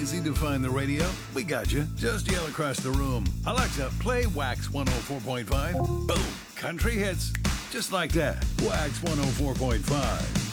easy to find the radio? We got you. Just yell across the room. Alexa, play Wax 104.5. Boom. Country hits. Just like that. Wax 104.5.